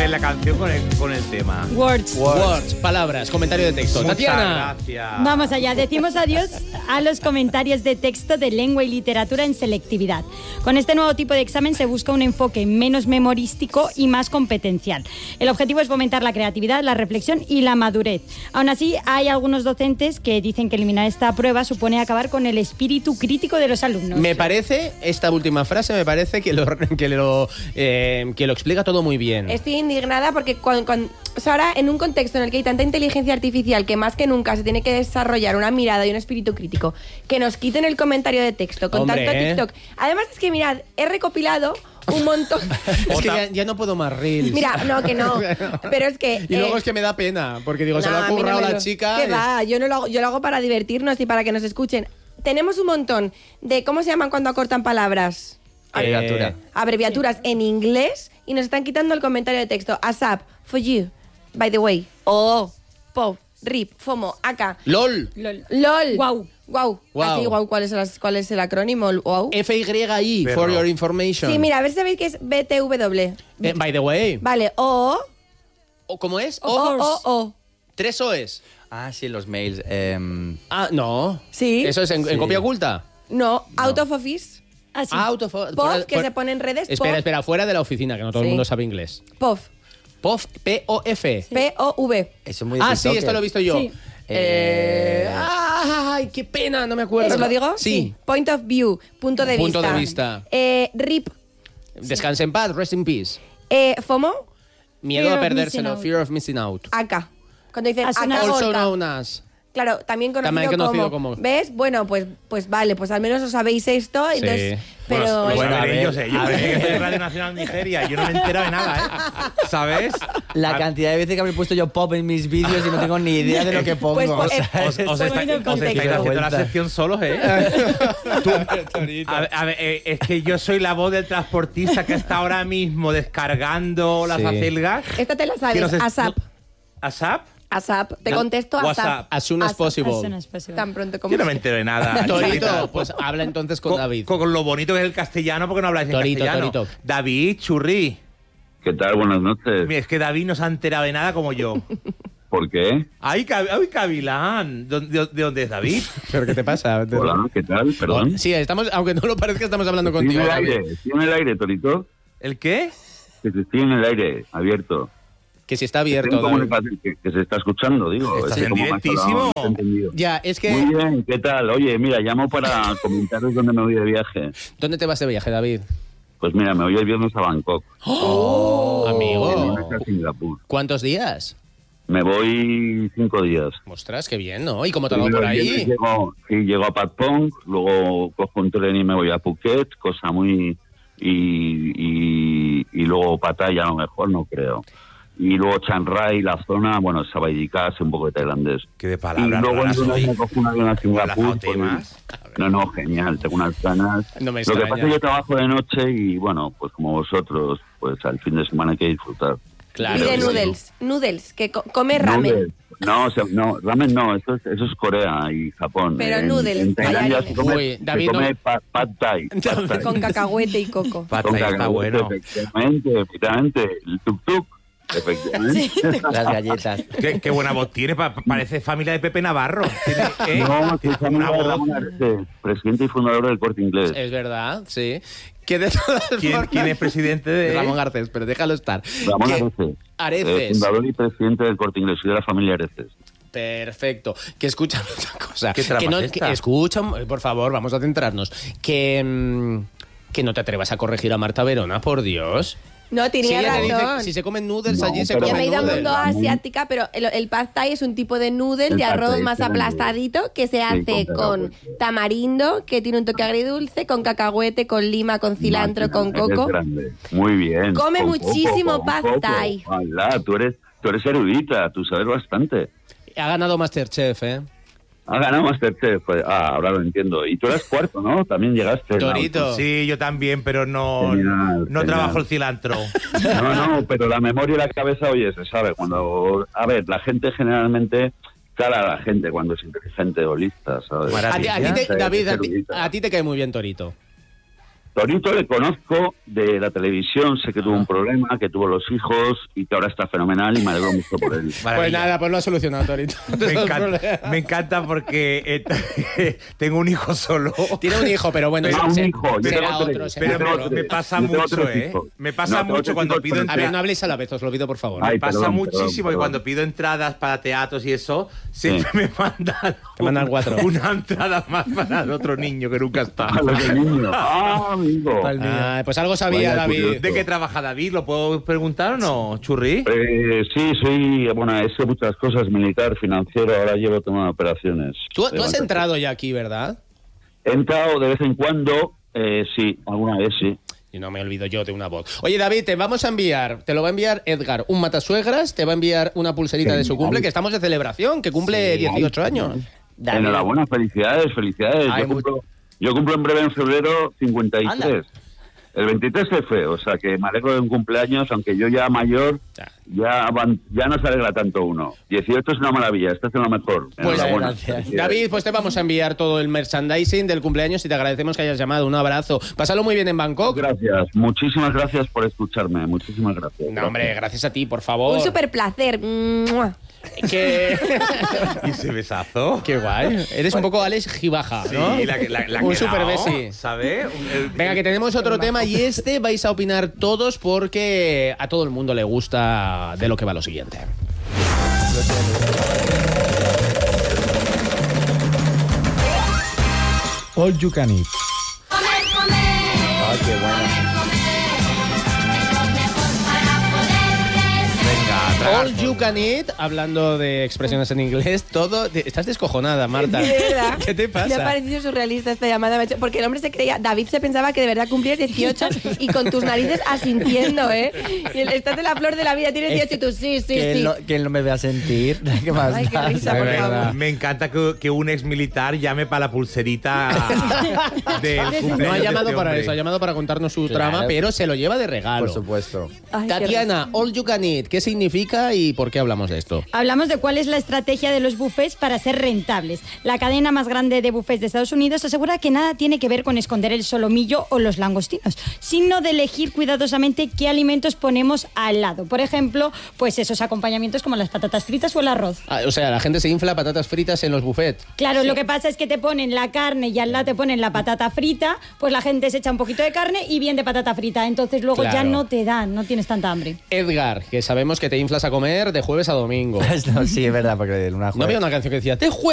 poner la canción con el tema. Words, palabras, comentario de texto. Muchas Tatiana. gracias. Vamos allá, decimos adiós a los comentarios de texto de lengua y literatura en selectividad. Con este nuevo tipo de examen se busca un enfoque menos memorístico y más competencial. El objetivo es fomentar la creatividad, la reflexión y la madurez. Aún así, hay algunos docentes que dicen que eliminar esta prueba supone acabar con el espíritu crítico de los alumnos. Me parece, esta última frase, me parece que lo explica todo muy bien. Estoy indignada porque o sea, ahora en un contexto en el que hay tanta inteligencia artificial que más que nunca se tiene que desarrollar una mirada y un espíritu crítico, que nos quiten el comentario de texto con Hombre, tanto TikTok. Además es que mirad, he recopilado un montón. Es que ya no puedo más reels. Mira, no, que no. Pero es que... Y luego es que me da pena, porque digo, se lo ha a mí no currado me la chica. ¿Qué va? Yo no lo hago, yo lo hago para divertirnos y para que nos escuchen. Tenemos un montón de... ¿Cómo se llaman cuando acortan palabras? Abreviaturas en inglés y nos están quitando el comentario de texto. ASAP, for you, by the way. POV, RIP, FOMO, AK. LOL. LOL. Wow. Así, ¿cuál es el acrónimo? Wow. FYI, for your information. Sí, mira, a ver si sabéis qué es BTW. By the way. Vale, ¿O cómo es? O. 3 O's. Ah, sí, los mails. No. Sí. ¿Eso es en copia oculta? No, out of office. Así. POV, que se pone en redes. Espera, fuera de la oficina, que no todo el mundo sabe inglés. POV. POV, P-O-F. P-O-V. Eso es muy Sí, esto lo he visto yo. Sí. ¡Ay, qué pena! No me acuerdo. ¿Eso lo digo? Sí. Point of view, punto de Punto vista. de vista. RIP. Descanse en paz, rest in peace. FOMO. Miedo Fear a of perdérselo, missing out. fear of missing out. AK. Cuando dicen As soon AK as- Also Gorka. known as. Claro, también conocido como... ¿Ves? Bueno, pues vale, pues al menos os sabéis esto. Entonces, pero... Bueno, Bueno, a ver, yo sé. Yo pensé que estoy en Radio Nacional Nigeria. Yo no me he enterado de nada, ¿eh? ¿Sabes? La cantidad de veces que habré puesto yo pop en mis vídeos y no tengo ni idea de lo que pongo. Pues, o sea, pues, Os estáis poniendo en contexto. haciendo la Vuelta. sección solos, ¿eh? A ver, es que yo soy la voz del transportista que está ahora mismo descargando las Sí. acelgas. Esta te la Que sabes. nos es- ASAP. ¿ASAP? ASAP. Te contesto WhatsApp. ASAP. As soon as possible. As soon as possible. Tan pronto como Yo no me sea. entero de nada. Torito, pues habla entonces con David. Con lo bonito que es el castellano, porque no habláis en Torito, castellano. Torito. David, churri. ¿Qué tal? Buenas noches. Mira, es que David no se ha enterado de nada como yo. ¿Por qué? ¡Ay, Cavilán! ¿De dónde es David? ¿Pero qué te pasa? Hola, ¿qué tal? Perdón. Sí, aunque no lo parezca, estamos hablando Estoy contigo, en el David. aire, estoy en el aire, Torito. ¿El qué? Que estoy en el aire, abierto. Que si está Tengo abierto, David. comunicación que se está escuchando, digo. Estás Es que en como me has directísimo. hablado, no he entendido. Ya, es que... Muy bien, ¿qué tal? Oye, mira, llamo para comentaros dónde me voy de viaje. ¿Dónde te vas de viaje, David? Pues mira, me voy el viernes a Bangkok. El Amigo. lunes a Singapur. ¿Cuántos días? Me voy 5 días. Ostras, qué bien, ¿no? ¿Y cómo te va por Primero el ahí? viernes llego a Patpong, luego cojo un tren y me voy a Phuket, cosa muy... Y luego Pattaya, a lo mejor, no creo. Y luego Chiang Rai, la zona, bueno, Sawadee-Khas, un poco de tailandés. Que de Y palabras luego raras en un hoy. me cojo un avión a Singapur. Enlazado pues, temas. no, genial, tengo unas ganas. No me Lo que extraña. pasa es que yo trabajo de noche y, bueno, pues como vosotros, pues al fin de semana hay que disfrutar. Claro. Y de sí. noodles, que come ramen. Noodles. No, ramen no, eso es Corea y Japón. Pero En- noodles, En Tailandia vaya. se come, Uy, David, se come no- pad thai. Pad thai. Con cacahuete y coco. Pata, Con está cacahuete, bueno. efectivamente, el tuk-tuk, efectivamente. las galletas. Qué buena voz tiene, parece familia de Pepe Navarro. Tiene, No, Tiene que es una amigo de voz. Ramón Areces, presidente y fundador del Corte Inglés. Es verdad, sí. Que de todas formas- ¿Quién es presidente de...? Ramón Garcés, pero déjalo estar. Ramón Que- Areces. Areces. Fundador y presidente del Corte Inglés, soy de la familia Areces. Perfecto. Que escucha otra cosa. ¿Qué trampa que no, es esta? que escucha, por favor, vamos a centrarnos. Que no te atrevas a corregir a Marta Verona, por Dios. No, Si tenía ella te dice, razón. si se comen noodles No, allí, se pero- Yo me he comen ido a noodles. mundo asiática, pero el pad thai es un tipo de noodle El de pad arroz thai, más sí, aplastadito que se hace con con cacahuete. tamarindo, que tiene un toque agridulce, con cacahuete, con lima, con cilantro, con Máquina, eres coco. grande. Muy bien. Come Con muchísimo con pad coco. thai. Hola, tú eres erudita, tú sabes bastante. Ha ganado Masterchef, ¿eh? Ha ganado Masterchef. Pues, ahora lo entiendo. Y tú eras cuarto, ¿no? También llegaste. Torito. Sí, yo también, pero no Genial. trabajo el cilantro. No, pero la memoria y la cabeza, oye, se sabe. Cuando, a ver, la gente generalmente cara a la gente cuando es inteligente o lista, ¿sabes? A ti, Maravilla. David, erudita. a ti te cae muy bien Torito. Torito le conozco de la televisión, sé que tuvo un problema, que tuvo los hijos y que ahora está fenomenal y me alegro mucho por él. Pues nada, pues lo ha solucionado, Torito. Me encanta porque tengo un hijo solo. Tiene un hijo, pero bueno, Pero un se- hijo, yo será tengo tres. otro. Pero será otro. me pasa Yo tengo mucho, tres hijos. Me pasa No, mucho tengo cuando tres pido hijos, A ver, entradas. no habléis a la vez, os lo pido por favor. Ay, Me pasa perdón, muchísimo perdón. y cuando pido entradas para teatros y eso, siempre me mandan, Te mandan 4. una entrada más para el otro niño que nunca está. A los de niños. Amigo. Ah, pues algo sabía, Vaya David. curioso. ¿De qué trabaja David? ¿Lo puedo preguntar o no, Churri? Sí, soy, he hecho muchas cosas, militar, financiero, ahora llevo tomando operaciones. Tú has entrado ya aquí, ¿verdad? He entrado de vez en cuando, sí, alguna vez sí. Y no me olvido yo de una voz. Oye, David, te vamos a enviar, te lo va a enviar Edgar, un matasuegras, te va a enviar una pulserita de su cumple, que estamos de celebración, que cumple 18 años. David. Enhorabuena, felicidades. Ay, Yo cumplo en breve en febrero 53. Anda. El 23 se fue, o sea que me alegro de un cumpleaños, aunque yo ya mayor, ya no se alegra tanto uno. 18 es una maravilla, este es lo mejor. Pues Enhorabuena. gracias. David, pues te vamos a enviar todo el merchandising del cumpleaños y te agradecemos que hayas llamado. Un abrazo. Pásalo muy bien en Bangkok. Gracias, muchísimas gracias por escucharme, muchísimas gracias. No, hombre, gracias a ti, por favor. Un súper placer. ¡Mua! Que... ¿Y ese besazo? Qué guay. Eres un poco Alex Gibaja, ¿no? Sí, la un que super dao, besi. ¿sabes? Venga, que tenemos otro tema y este vais a opinar todos porque a todo el mundo le gusta de lo que va lo siguiente. All You Can Eat. Ay, qué bueno. All you can eat, hablando de expresiones en inglés, todo... Estás descojonada, Marta. De verdad. ¿Qué te Me ha pasa? parecido surrealista esta llamada. me ha hecho- Porque el hombre se creía... David se pensaba que de verdad cumplías 18 y con tus narices asintiendo, ¿eh? Y estás en la flor de la vida, tienes 18 y tú sí, sí, Que sí. él no me vea sentir. ¿Qué más Ay, qué da? risa, De por verdad. favor. Me encanta que un ex militar llame para la pulserita del cumpleaños No ha de llamado este para hombre. eso, ha llamado para contarnos su Claro. trama, pero se lo lleva de regalo. Por supuesto. Ay, qué Tatiana, All You Can Eat, ¿qué significa y por qué hablamos de esto? Hablamos de cuál es la estrategia de los buffets para ser rentables. La cadena más grande de buffets de Estados Unidos asegura que nada tiene que ver con esconder el solomillo o los langostinos, sino de elegir cuidadosamente qué alimentos ponemos al lado. Por ejemplo, pues esos acompañamientos como las patatas fritas o el arroz. Ah, o sea, la gente se infla patatas fritas en los buffets. Claro, lo que pasa es que te ponen la carne y al lado te ponen la patata frita, pues la gente se echa un poquito de carne y bien de patata frita. Entonces luego ya Claro. no te dan, no tienes tanta hambre. Edgar, que sabemos que te inflas a comer de jueves a domingo. No, sí, es verdad, porque una No había una canción que decía, de jueves